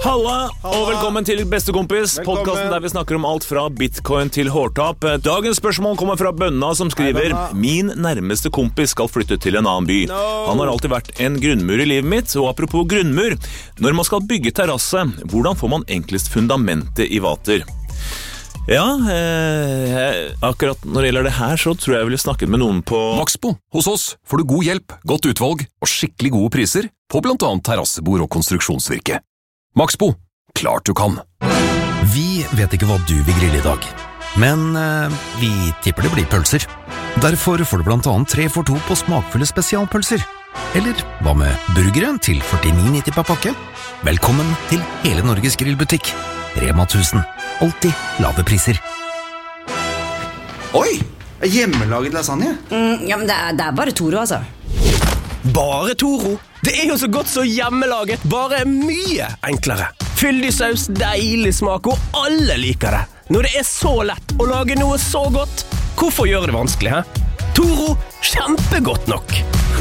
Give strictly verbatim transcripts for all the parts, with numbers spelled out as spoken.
Halla, og velkommen til Bestekompis, podcasten der vi snakker om alt fra bitcoin til hårtap. Dagens spørsmål kommer fra Bønna som skriver: Min nærmeste kompis skal flytte til en annen by. Han har alltid vært en grunnmur i livet mitt, og apropos grunnmur, når man skal bygge terrasse, hvordan får man enklest fundamentet i vater? Ja, eh, akkurat når det gjelder det her, så tror jeg jeg ville snakket med noen på Maxbo. Hos oss får du god hjelp, godt utvalg og skikkelig gode priser på blant annet terrassebord og konstruksjonsvirke. Maxbo, klart du kan. Vi vet ikke hva du vil grille i dag, men eh, vi tipper det blir pølser. Derfor får du blant annet tre for to på smakfulle spesialpølser. Eller hva med burgere til førtini nitti per pakke? Velkommen til hele Norges grillbutikk. Rema tusen. Alltid lave priser. Oi, hjemmelaget lasagne. Mm, ja, men det er, det er bare Toro, altså. Bare Toro? Det er jo så godt så hjemmelaget, bare mye enklere. Fyldig saus, deilig smak, og alle liker det. Når det er så lett å lage noe så godt, hvorfor gjøre det vanskelig, he? Toro, kjempegodt nok.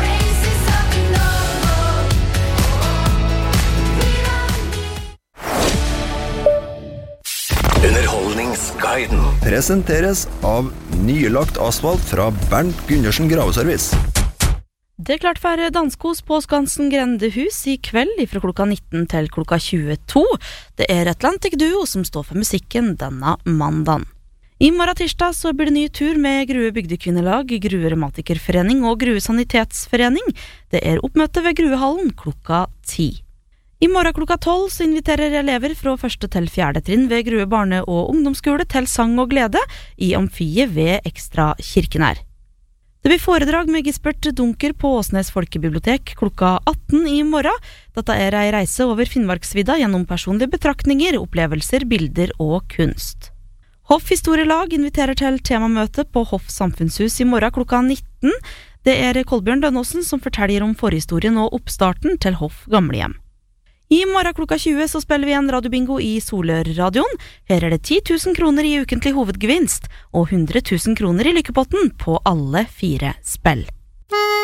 Underholdningsguiden Presenteres av nylagt asfalt fra Bernt Gundersen Graveservice. Det er klart for danskos på Skansen Grendehus i kveld fra klokka nitten til klokka tjueto. Det er Atlantic Duo som står for musikken denne mandagen. I morgen tirsdag så blir det ny tur med Grue Bygdekvinnelag, Grue Revmatikerforening og Grue Sanitetsforening. Det er oppmøte ved Gruehallen klokka ti. I morgen klokka tolv så inviterer elever fra første til fjerde trinn ved Grue barne- og ungdomsskole til sang og glede i amfiet ved Ekstra Kirkenær. Det blir foredrag med Gisbert Dunker på Åsnes Folkebibliotek klokka atten i morgen. Dette er ei reise over Finnmarksvidda gjennom personlige betraktninger, opplevelser, bilder og kunst. Hoff Historielag inviterer til temamøte på Hoff Samfunnshus i morgen klokka nitten. Det er Kolbjørn Dønnåsen som forteller om forhistorien og oppstarten til Hoff Gamlehjem. I morgen klokka tjue så spiller vi en radiobingo i Solør-radioen. Her er det ti tusen kroner i ukentlig hovedgevinst og hundre tusen kroner i lykkepotten på alle fire spill.